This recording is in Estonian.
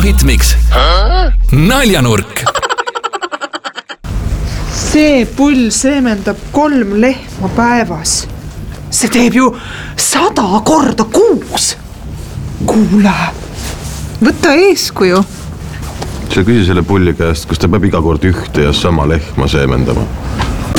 Hitmix. Naljanurk. See pull seemendab 3 lehma päevas. See teeb ju 100 korda kuus. Kuule, võta eeskuju. Sa küsi selle pulli käest, kas ta peab iga kord ühte ja sama lehma seemendama.